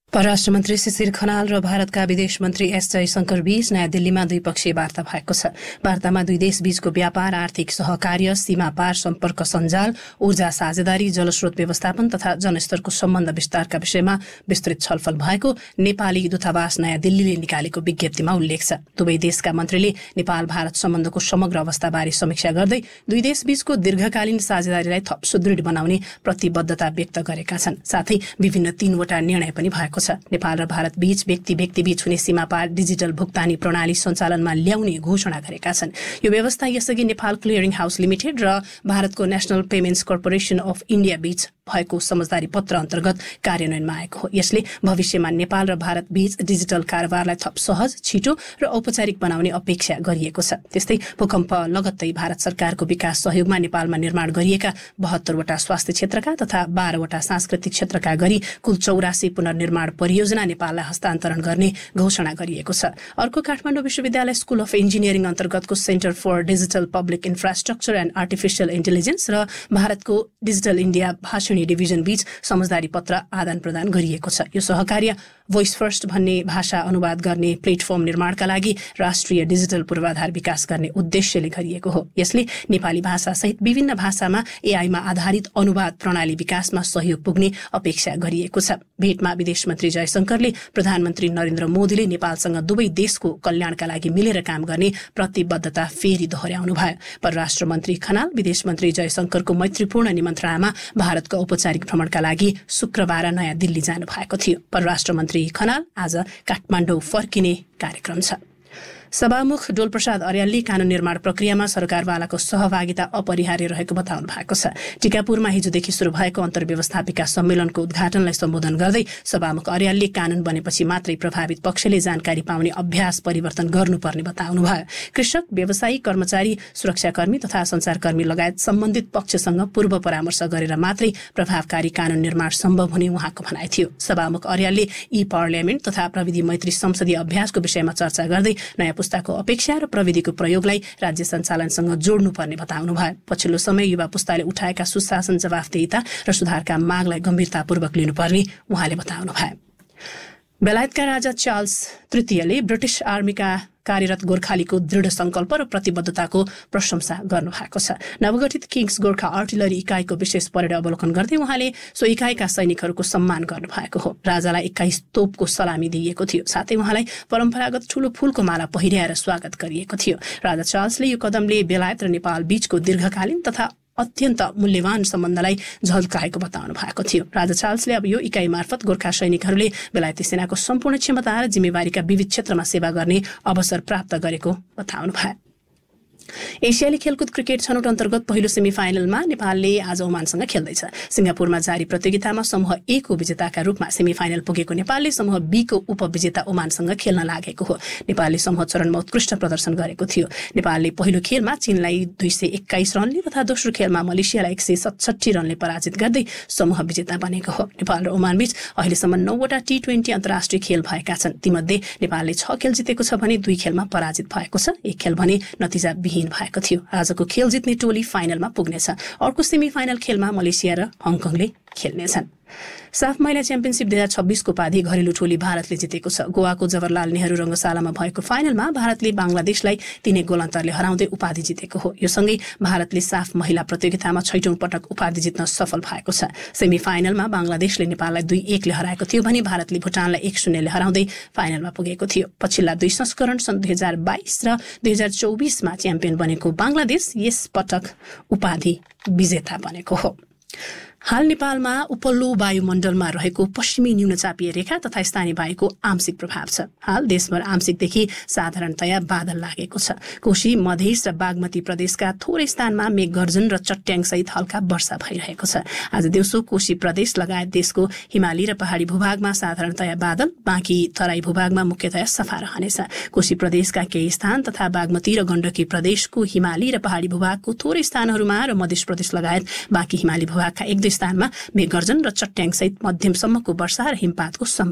परराष्ट्र मन्त्री शिशिर खनाल र भारतका विदेश मन्त्री एस जयशंकर बीच नयाँ दिल्लीमा द्विपक्षीय वार्ता भएको छ। वार्तामा दुई देश बीचको व्यापार, आर्थिक सहकार्य, सीमा पार सम्पर्क सञ्जाल, ऊर्जा साझेदारी, जलस्रोत व्यवस्थापन तथा जनस्तरको सम्बन्ध विस्तारका विषयमा विस्तृत छलफल भएको नेपाली दूतावास नयाँ दिल्लीले निकालेको विज्ञप्तिमा उल्लेख छ। दुवै देशका मन्त्रीले नेपाल भारत सम्बन्धको समग्र अवस्थाबारे समीक्षा गर्दै दुई देश बीचको दीर्घकालीन साझेदारीलाई थप सुदृढ बनाउने प्रतिबद्धता व्यक्त गरेका छन्। साथै विभिन्न 3वटा निर्णय पनि भएको छ। नेपाल र भारत बीच व्यक्ति बीच हुने सीमा पार डिजिटल भुक्तानी प्रणाली सञ्चालनमा ल्याउने घोषणा गरेका छन्। यो व्यवस्था यसअघि नेपाल क्लियरिङ हाउस लिमिटेड र भारतको national payments corporation of India बीच भएको समझदारी पत्र अन्तर्गत कार्यान्वयनमा आएको हो। यसले भविष्यमा नेपाल र भारत बीच डिजिटल कारोबारलाई थप सहज, छिटो र औपचारिक बनाउने अपेक्षा गरिएको छ। त्यस्तै भूकम्प लगत्तै भारत सरकारको विकास सहयोगमा नेपालमा निर्माण गरिएका 72वटा स्वास्थ्य क्षेत्रका तथा 12वटा सांस्कृतिक क्षेत्रका गरी कुल 84 पुनर्निर्माण परियोजना नेपाललाई हस्तान्तरण गर्ने घोषणा गरिएको छ। अर्को काठमाडौँ विश्वविद्यालय स्कुल अफ इन्जिनियरिङ अन्तर्गतको centre for digital public infrastructure and artificial intelligence र भारतको डिजिटल इन्डिया भाषणी डिभिजन बीच समझदारी पत्र आदान प्रदान गरिएको छ। यो सहकार्य भोइस फर्स्ट भन्ने भाषा अनुवाद गर्ने प्लेटफर्म निर्माणका लागि राष्ट्रिय डिजिटल पूर्वाधार विकास गर्ने उद्देश्यले गरिएको हो। यसले नेपाली भाषा सहित विभिन्न भाषामा एआईमा आधारित अनुवाद प्रणाली विकासमा सहयोग पुग्ने अपेक्षा गरिएको छ। भेटमा विदेश मन्त्री जयशंकरले प्रधानमन्त्री नरेन्द्र मोदीले नेपालसँग दुवै देशको कल्याणका लागि मिलेर काम गर्ने प्रतिबद्धता फेरि दोहोर्याउनु भयो। परराष्ट्र मन्त्री खनाल विदेश मन्त्री जयशंकरको मैत्रीपूर्ण निमन्त्रणामा भारतको औपचारिक भ्रमणका लागि शुक्रबार नयाँ दिल्ली जानु भएको थियो। परराष्ट्र मन्त्री खनाल आज काठमाडौँ फर्किने कार्यक्रम छ। सभामुख डोलप्रसाद अर्यालले कानून निर्माण प्रक्रियामा सरकारवालाको सहभागिता अपरिहार्य रहेको बताउनु भएको छ। टिकापुरमा हिजोदेखि शुरू भएको अन्तर्व्यवस्थापिका सम्मेलनको उद्घाटनलाई सम्बोधन गर्दै सभामुख अर्यालले कानून बनेपछि मात्रै प्रभावित पक्षले जानकारी पाउने अभ्यास परिवर्तन गर्नुपर्ने बताउनु भयो। कृषक, व्यवसायी, कर्मचारी, सुरक्षाकर्मी तथा सञ्चारकर्मी लगायत सम्बन्धित पक्षसँग पूर्व परामर्श गरेर मात्रै प्रभावकारी कानून निर्माण सम्भव हुने उहाँको भनाइ थियो। सभामुख अर्यालले ई पार्लियामेन्ट तथा प्रविधि मैत्री संसदीय अभ्यासको विषयमा चर्चा गर्दै नयाँ पुस्ताको अपेक्षा र प्रविधिको प्रयोगलाई राज्य सञ्चालनसँग जोड्नुपर्ने बताउनु भयो। पछिल्लो समय युवा पुस्ताले उठाएका सुशासन, जवाफदेहिता र सुधारका मागलाई गम्भीरतापूर्वक लिनुपर्ने उहाँले बताउनु भयो। बेलायतका राजा चार्ल्स तृतीयले ब्रिटिस आर्मीका कार्यरत गोर्खालीको दृढ संकल्प र प्रतिबद्धताको प्रशंसा गर्नुभएको छ। नवगठित किङ्स गोर्खा आर्टिलरी इकाइको विशेष परेड अवलोकन गर्दै उहाँले सो इकाइका सैनिकहरूको सम्मान गर्नुभएको हो। राजालाई 21 तोपको सलामी दिइएको थियो। साथै उहाँलाई परम्परागत ठूलो फूलको माला पहिर्याएर स्वागत गरिएको थियो। राजा चार्ल्सले यो कदमले बेलायत र नेपाल बीचको दीर्घकालीन तथा अत्यन्त मूल्यवान सम्बन्धलाई झल्काएको बताउनु भएको थियो। राजा चार्ल्सले अब यो इकाइ मार्फत गोर्खा सैनिकहरूले बेलायती सेनाको सम्पूर्ण क्षमता र जिम्मेवारीका विविध क्षेत्रमा सेवा गर्ने अवसर प्राप्त गरेको बताउनु भयो। एसियाली खेलकुद क्रिकेट छनौट अन्तर्गत पहिलो सेमिफाइनलमा नेपालले आज ओमानसँग खेल्दैछ। सिङ्गापुरमा जारी प्रतियोगितामा समूह ए को विजेताका रूपमा सेमिफाइनल पुगेको नेपालले समूह बी को उपविजेता ओमानसँग खेल्न लागेको हो। नेपालले समूह चरणमा उत्कृष्ट प्रदर्शन गरेको थियो। नेपालले पहिलो खेलमा चीनलाई 221 रनले तथा दोस्रो खेलमा मलेसियालाई 167 रनले पराजित गर्दै समूह विजेता बनेको हो। नेपाल र ओमान बीच अहिलेसम्म 9वटा टी20 अन्तर्राष्ट्रिय खेल भएका छन्। तीमध्ये नेपालले 6 खेल जितेको छ भने 2 खेलमा पराजित भएको छ। एक खेल भने नतिजा भएको थियो। आजको खेल जित्ने टोली फाइनलमा पुग्नेछ। अर्को सेमिफाइनल खेलमा मलेसिया र हङकङले खेल्नेछन्। साफ महिला च्याम्पियनसिप 2026 को उपाधि घरेलु टोली भारतले जितेको छ। गोवाको जवाहरलाल नेहरू रंगशालामा भएको फाइनलमा भारतले बांग्लादेशलाई 3 गोल अन्तरले हराउँदै उपाधि जितेको हो। यो सँगै भारतले साफ महिला प्रतियोगितामा 6औं पटक उपाधि जित्न सफल भएको छ। सेमिफाइनलमा बांग्लादेशले नेपाललाई 2-1 ले हराएको थियो भने भारतले भुटानलाई 1-0 ले हराउँदै फाइनलमा पुगेको थियो। पछिल्ला 2 संस्करण सन् 2022 र 2024 मा च्याम्पियन बनेको बांग्लादेश यस पटक उपाधि विजेता बनेको हो। हाल नेपालमा उपल्लो वायुमण्डलमा रहेको पश्चिमी न्यूनचापीय रेखा तथा स्थानीय वायुको आंशिक प्रभाव छ। हाल देशभर आंशिकदेखि साधारणतया बादल लागेको छ। कोशी, मधेस र बागमती प्रदेशका थोरै स्थानमा मेघगर्जन र चट्याङसहित हल्का वर्षा भइरहेको छ। आज दिउँसो कोशी प्रदेश लगायत देशको हिमाली र पहाडी भूभागमा साधारणतया बादल, बाँकी तराई भूभागमा मुख्यतया सफा रहनेछ। कोशी प्रदेशका केही स्थान तथा बागमती र गण्डकी प्रदेशको हिमाली र पहाडी भूभागको थोरै स्थानहरूमा र मध्य प्रदेश लगायत बाँकी हिमाली भूभागका 1-2 स्थानमा मेघगर्जन र चट्याङसहित मध्यमसम्मको वर्षा र हिमपातको